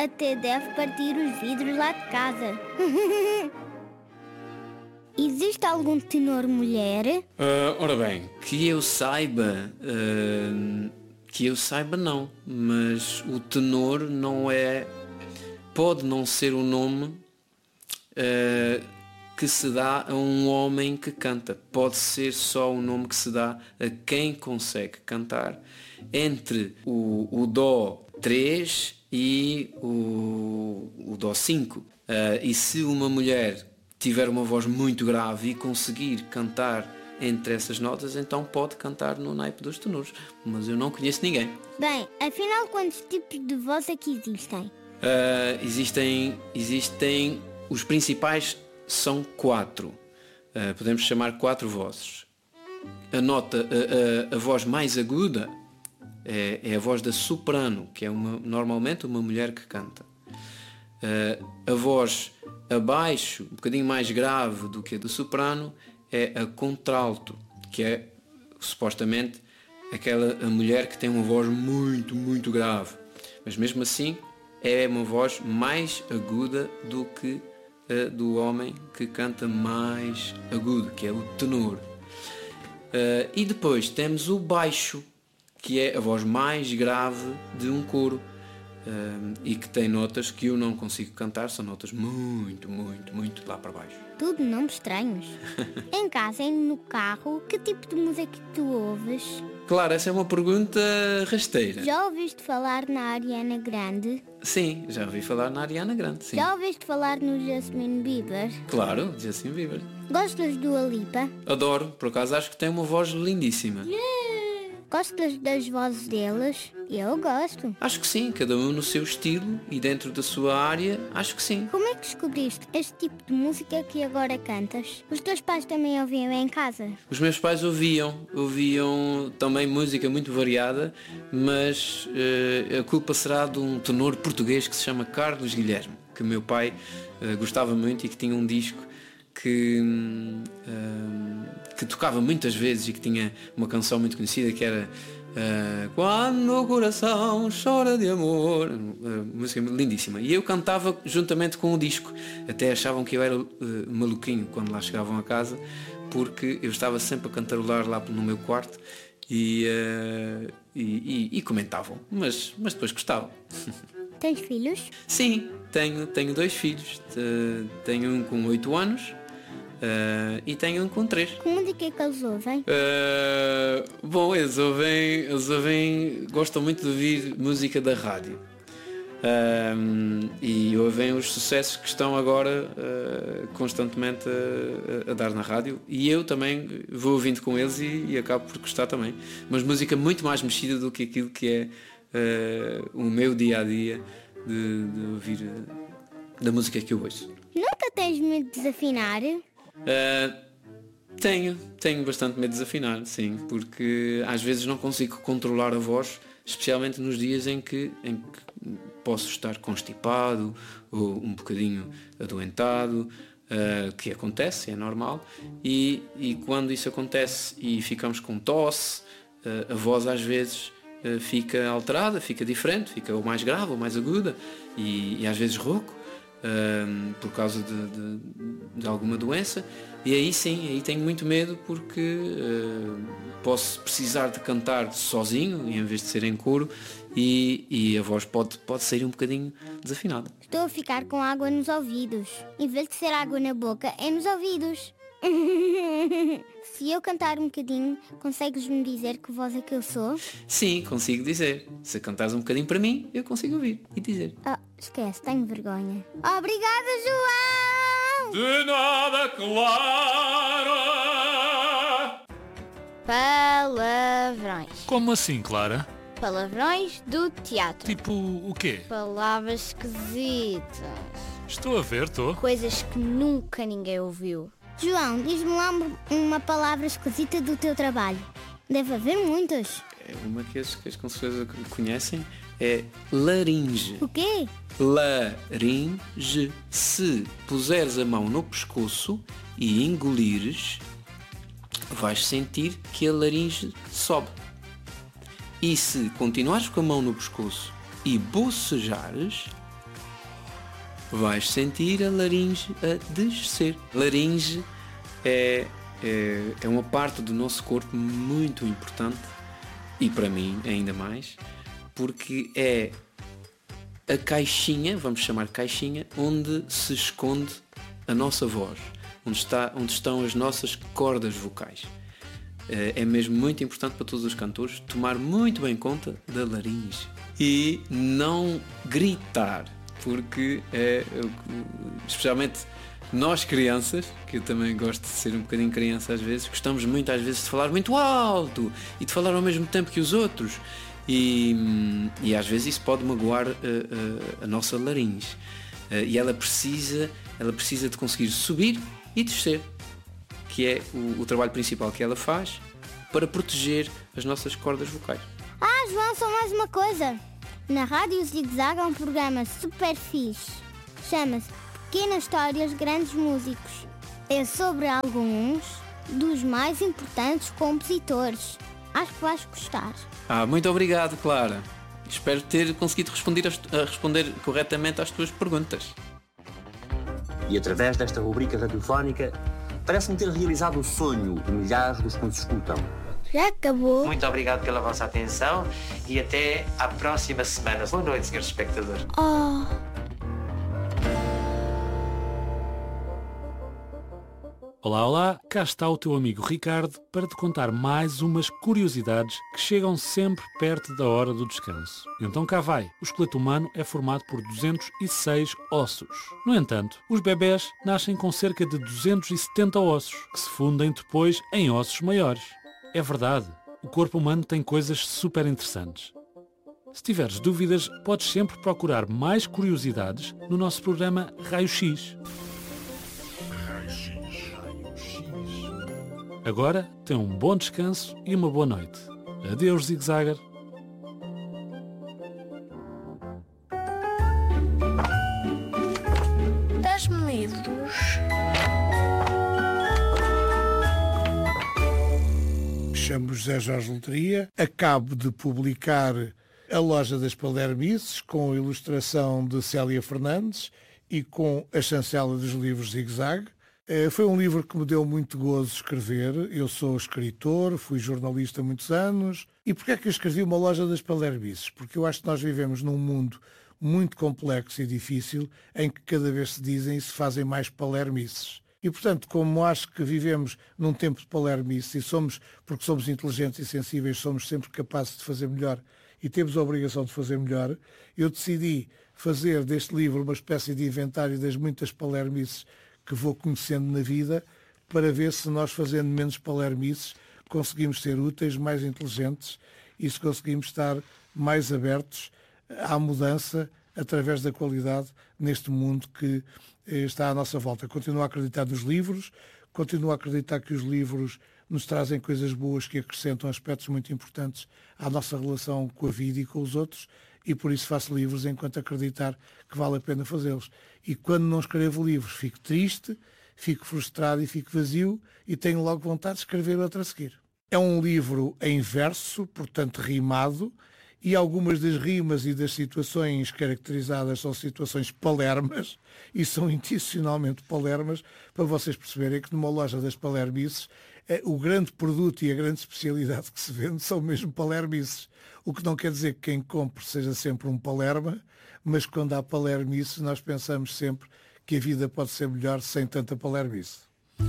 até deve partir os vidros lá de casa. Existe algum tenor mulher? Ora bem, que eu saiba não, mas o tenor não é, pode não ser o nome que se dá a um homem que canta, pode ser só o nome que se dá a quem consegue cantar entre o Dó 3 e o Dó 5. E se uma mulher tiver uma voz muito grave e conseguir cantar entre essas notas, então pode cantar no naipe dos tenores, mas eu não conheço ninguém. Bem, afinal quantos tipos de voz é que existem? Existem os principais são 4. Podemos chamar 4 vozes. A voz mais aguda é a voz da soprano, que é normalmente uma mulher que canta. A voz abaixo, um bocadinho mais grave do que a do soprano, é a contralto, que é supostamente a mulher que tem uma voz muito, muito grave. Mas mesmo assim é uma voz mais aguda do que a do homem que canta mais agudo, que é o tenor. E depois temos o baixo, que é a voz mais grave de um coro. E que tem notas que eu não consigo cantar, são notas muito, muito, muito lá para baixo. Tudo nomes estranhos. Em casa e no carro, que tipo de música que tu ouves? Claro, essa é uma pergunta rasteira. Já ouviste falar na Ariana Grande? Sim, já ouvi falar na Ariana Grande, sim. Já ouviste falar no Justin Bieber? Claro, Justin Bieber. Gostas do Dua Lipa? Adoro, por acaso acho que tem uma voz lindíssima. Gostas das vozes deles? Eu gosto. Acho que sim, cada um no seu estilo e dentro da sua área, acho que sim. Como é que descobriste este tipo de música que agora cantas? Os teus pais também ouviam em casa? Os meus pais ouviam também música muito variada, mas a culpa será de um tenor português que se chama Carlos Guilherme, que meu pai gostava muito e que tinha um disco que tocava muitas vezes e que tinha uma canção muito conhecida que era Quando o coração chora de amor, música lindíssima, e eu cantava juntamente com o disco. Até achavam que eu era maluquinho quando lá chegavam a casa, porque eu estava sempre a cantarolar lá no meu quarto e comentavam, mas depois gostavam. Tens filhos? Sim, tenho 2 filhos. Tenho um com 8 anos e tenho um com 3. Que música é que eles ouvem? Bom, eles ouvem, gostam muito de ouvir música da rádio. E ouvem os sucessos que estão agora constantemente a dar na rádio, e eu também vou ouvindo com eles e acabo por gostar também. Mas música muito mais mexida do que aquilo que é o meu dia-a-dia de ouvir da música que eu ouço. Nunca tens medo de desafinar? Tenho bastante medo de desafinar, sim, porque às vezes não consigo controlar a voz, especialmente nos dias em que posso estar constipado ou um bocadinho adoentado, que acontece, é normal, e quando isso acontece e ficamos com tosse, a voz às vezes fica alterada, fica diferente, fica ou mais grave ou mais aguda e às vezes rouco, por causa de alguma doença, e aí sim, aí tenho muito medo, porque posso precisar de cantar sozinho em vez de ser em coro, e a voz pode sair um bocadinho desafinada. Estou a ficar com água nos ouvidos. Em vez de ser água na boca, é nos ouvidos. Se eu cantar um bocadinho, consegues-me dizer que voz é que eu sou? Sim, consigo dizer. Se cantares um bocadinho para mim, eu consigo ouvir e dizer. Esquece, tenho vergonha. Obrigada, João! De nada, Clara! Palavrões. Como assim, Clara? Palavrões do teatro. Tipo o quê? Palavras esquisitas. Estou a ver, estou. Coisas que nunca ninguém ouviu. João, diz-me lá uma palavra esquisita do teu trabalho. Deve haver muitas. É uma que as com certeza conhecem, é laringe. O quê? Laringe. Se puseres a mão no pescoço e engolires, vais sentir que a laringe sobe. E se continuares com a mão no pescoço e bocejares, vais sentir a laringe a descer. Laringe é uma parte do nosso corpo muito importante, e para mim ainda mais, porque é a caixinha, vamos chamar caixinha, onde se esconde a nossa voz, onde estão as nossas cordas vocais. É mesmo muito importante para todos os cantores tomar muito bem conta da laringe e não gritar, porque especialmente nós crianças, que eu também gosto de ser um bocadinho criança às vezes, gostamos muito às vezes de falar muito alto e de falar ao mesmo tempo que os outros, e às vezes isso pode magoar a nossa laringe, e ela precisa de conseguir subir e descer, que é o trabalho principal que ela faz para proteger as nossas cordas vocais. João, só mais uma coisa. Na Rádio Zig-Zag há um programa super fixe. Chama-se Pequenas Histórias, Grandes Músicos. É sobre alguns dos mais importantes compositores. Acho que vais gostar. Muito obrigado, Clara. Espero ter conseguido responder corretamente às tuas perguntas. E através desta rubrica radiofónica, parece-me ter realizado o sonho de milhares dos que nos escutam. Já acabou. Muito obrigado pela vossa atenção e até à próxima semana. Boa noite, senhores espectadores. Olá, cá está o teu amigo Ricardo para te contar mais umas curiosidades que chegam sempre perto da hora do descanso. Então cá vai, o esqueleto humano é formado por 206 ossos. No entanto, os bebés nascem com cerca de 270 ossos, que se fundem depois em ossos maiores. É verdade, o corpo humano tem coisas super interessantes. Se tiveres dúvidas, podes sempre procurar mais curiosidades no nosso programa Raio X. Agora, tenha um bom descanso e uma boa noite. Adeus, Zig-Zagger. Dás-me livros? Chamo-me José Jorge Loteria. Acabo de publicar A Loja das Palermices, com a ilustração de Célia Fernandes e com a chancela dos livros Zig-Zag. Foi um livro que me deu muito gozo escrever. Eu sou escritor, fui jornalista há muitos anos. E porquê é que eu escrevi Uma Loja das Palermices? Porque eu acho que nós vivemos num mundo muito complexo e difícil, em que cada vez se dizem e se fazem mais palermices. E, portanto, como acho que vivemos num tempo de palermices e porque somos inteligentes e sensíveis, somos sempre capazes de fazer melhor e temos a obrigação de fazer melhor, eu decidi fazer deste livro uma espécie de inventário das muitas palermices que vou conhecendo na vida, para ver se nós, fazendo menos palermices, conseguimos ser úteis, mais inteligentes e se conseguimos estar mais abertos à mudança através da qualidade neste mundo que está à nossa volta. Continuo a acreditar nos livros, continuo a acreditar que os livros nos trazem coisas boas que acrescentam aspectos muito importantes à nossa relação com a vida e com os outros, e por isso faço livros enquanto acreditar que vale a pena fazê-los. E quando não escrevo livros, fico triste, fico frustrado e fico vazio e tenho logo vontade de escrever outro a seguir. É um livro em verso, portanto rimado, e algumas das rimas e das situações caracterizadas são situações palermas, e são intencionalmente palermas, para vocês perceberem que numa loja das palermices o grande produto e a grande especialidade que se vende são mesmo palermices. O que não quer dizer que quem compre seja sempre um palerma, mas quando há palermices nós pensamos sempre que a vida pode ser melhor sem tanta palermice.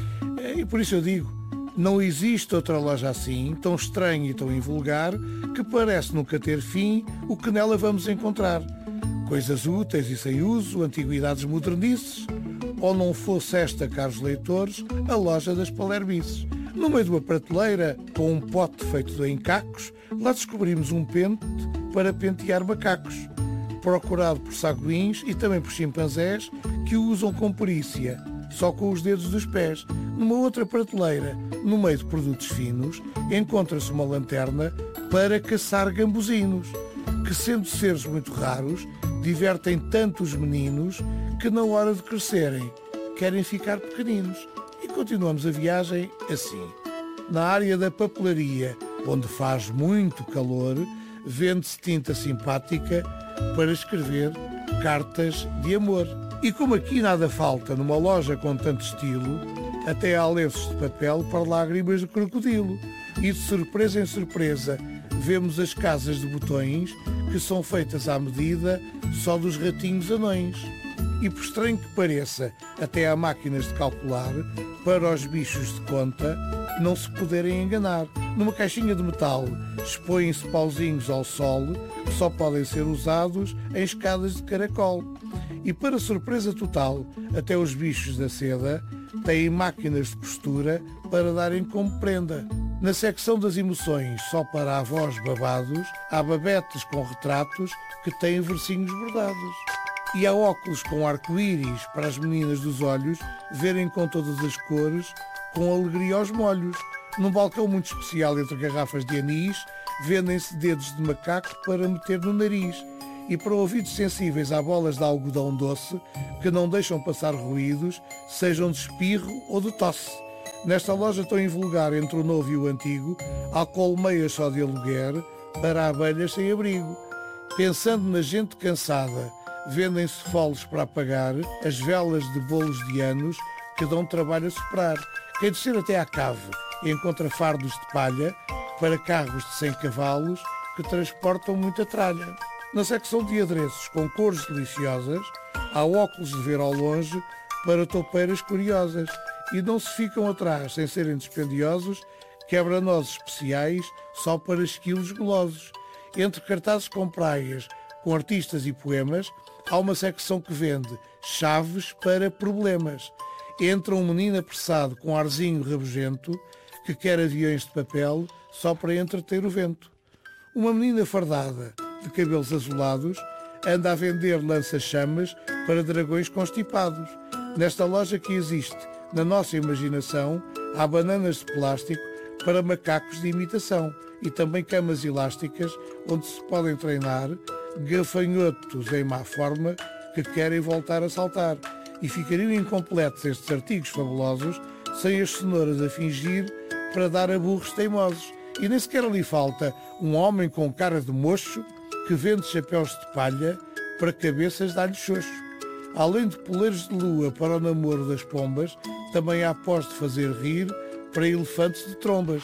E por isso eu digo, não existe outra loja assim, tão estranha e tão invulgar, que parece nunca ter fim o que nela vamos encontrar. Coisas úteis e sem uso, antiguidades modernices, ou não fosse esta, caros leitores, a loja das palermices. No meio de uma prateleira, com um pote feito de encacos, lá descobrimos um pente para pentear macacos, procurado por saguins e também por chimpanzés que o usam com perícia, só com os dedos dos pés. Numa outra prateleira, no meio de produtos finos, encontra-se uma lanterna para caçar gambuzinos, que, sendo seres muito raros, divertem tanto os meninos que, na hora de crescerem, querem ficar pequeninos. E continuamos a viagem assim. Na área da papelaria, onde faz muito calor, vende-se tinta simpática para escrever cartas de amor. E como aqui nada falta numa loja com tanto estilo, até há lenços de papel para lágrimas de crocodilo. E de surpresa em surpresa, vemos as casas de botões que são feitas à medida só dos ratinhos anões. E por estranho que pareça, até há máquinas de calcular para os bichos de conta não se poderem enganar. Numa caixinha de metal expõem-se pauzinhos ao sol que só podem ser usados em escadas de caracol. E para surpresa total, até os bichos da seda têm máquinas de costura para darem como prenda. Na secção das emoções, só para avós babados, há babetes com retratos que têm versinhos bordados. E há óculos com arco-íris para as meninas dos olhos verem com todas as cores, com alegria aos molhos. Num balcão muito especial entre garrafas de anis, vendem-se dedos de macaco para meter no nariz. E para ouvidos sensíveis há bolas de algodão doce que não deixam passar ruídos, sejam de espirro ou de tosse. Nesta loja tão invulgar entre o novo e o antigo, há colmeias só de aluguer para abelhas sem abrigo. Pensando na gente cansada, vendem-se foles para apagar as velas de bolos de anos que dão trabalho a soprar. Quem descer até à cave encontra fardos de palha para carros de 100 cavalos que transportam muita tralha. Na secção de adereços com cores deliciosas, há óculos de ver ao longe para toupeiras curiosas e não se ficam atrás sem serem dispendiosos quebra-nozes especiais só para esquilos golosos. Entre cartazes com praias, com artistas e poemas, há uma secção que vende chaves para problemas. Entra um menino apressado com arzinho rabugento que quer aviões de papel só para entreter o vento. Uma menina fardada, de cabelos azulados, anda a vender lança-chamas para dragões constipados. Nesta loja que existe, na nossa imaginação, há bananas de plástico para macacos de imitação e também camas elásticas onde se podem treinar gafanhotos em má forma que querem voltar a saltar. E ficariam incompletos estes artigos fabulosos sem as cenouras a fingir para dar a burros teimosos. E nem sequer ali falta um homem com cara de mocho que vende chapéus de palha para cabeças de alho xoxo. Além de poleiros de lua para o namoro das pombas, também há pós de fazer rir para elefantes de trombas.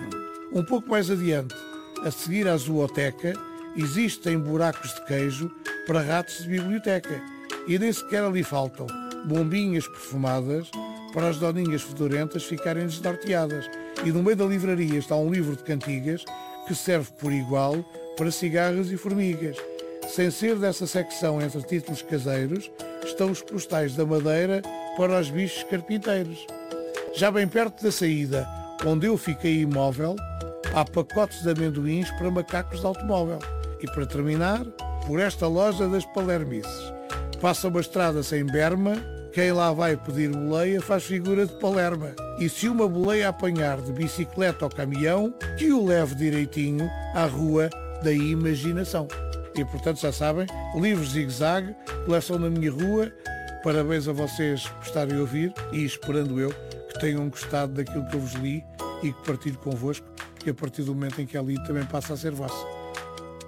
Um pouco mais adiante, a seguir à zooteca, existem buracos de queijo para ratos de biblioteca. E nem sequer ali faltam bombinhas perfumadas para as doninhas fedorentas ficarem desnorteadas. E no meio da livraria está um livro de cantigas que serve por igual para cigarros e formigas. Sem ser dessa secção entre títulos caseiros, estão os postais da Madeira para os bichos carpinteiros. Já bem perto da saída, onde eu fiquei imóvel, há pacotes de amendoins para macacos de automóvel. E para terminar, por esta loja das palermices. Passa uma estrada sem berma, quem lá vai pedir boleia faz figura de palerma. E se uma boleia apanhar de bicicleta ou caminhão, que o leve direitinho à rua da imaginação. E portanto já sabem, livros zigue-zague, coleção na minha rua. Parabéns a vocês por estarem a ouvir e esperando eu que tenham gostado daquilo que eu vos li e que partilho convosco, porque a partir do momento em que é lido também passa a ser vosso.